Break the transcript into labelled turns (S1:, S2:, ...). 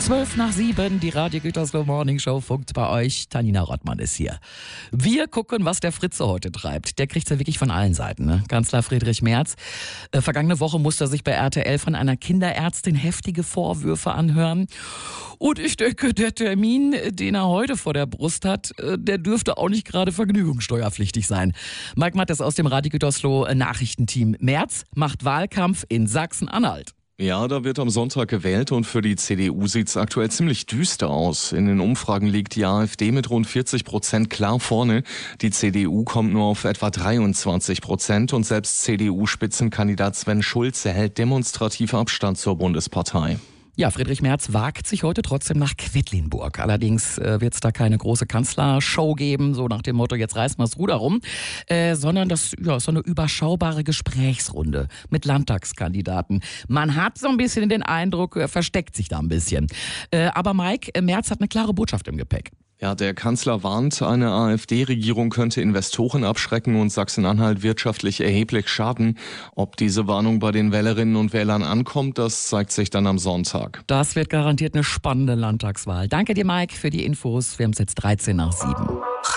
S1: 6:12, die Radio Gütersloh Morning Show funkt bei euch. Tanina Rottmann ist hier. Wir gucken, was der Fritze heute treibt. Der kriegt's ja wirklich von allen Seiten, ne? Kanzler Friedrich Merz. Vergangene Woche musste er sich bei RTL von einer Kinderärztin heftige Vorwürfe anhören. Und ich denke, der Termin, den er heute vor der Brust hat, der dürfte auch nicht gerade vergnügungssteuerpflichtig sein. Mike Mattes aus dem Radio Gütersloh Nachrichtenteam. Merz macht Wahlkampf in Sachsen-Anhalt.
S2: Ja, da wird am Sonntag gewählt und für die CDU sieht's aktuell ziemlich düster aus. In den Umfragen liegt die AfD mit rund 40% klar vorne. Die CDU kommt nur auf etwa 23% und selbst CDU-Spitzenkandidat Sven Schulze hält demonstrativ Abstand zur Bundespartei.
S1: Ja, Friedrich Merz wagt sich heute trotzdem nach Quedlinburg. Allerdings wird es da keine große Kanzlershow geben, so nach dem Motto, jetzt reißen wir das Ruder rum, sondern das ist so eine überschaubare Gesprächsrunde mit Landtagskandidaten. Man hat so ein bisschen den Eindruck, er versteckt sich da ein bisschen. Aber Mike, Merz hat eine klare Botschaft im Gepäck.
S2: Ja, der Kanzler warnt, eine AfD-Regierung könnte Investoren abschrecken und Sachsen-Anhalt wirtschaftlich erheblich schaden. Ob diese Warnung bei den Wählerinnen und Wählern ankommt, das zeigt sich dann am Sonntag.
S1: Das wird garantiert eine spannende Landtagswahl. Danke dir, Mike, für die Infos. Wir haben es jetzt 7:13.